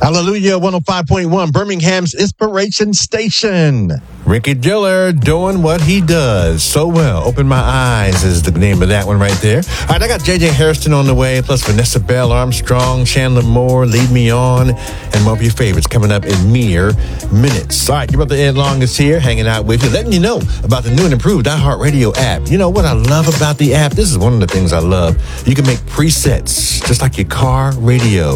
Hallelujah, 105.1, Birmingham's Inspiration Station. Ricky Diller doing what he does so well. Open My Eyes is the name of that one right there. All right, I got J.J. Hairston on the way, plus Vanessa Bell Armstrong, Chandler Moore, Lead Me On, and more of your favorites coming up in mere minutes. All right, your brother Ed Long is here, hanging out with you, letting you know about the new and improved iHeartRadio app. You know what I love about the app? This is one of the things I love. You can make presets, just like your car radio.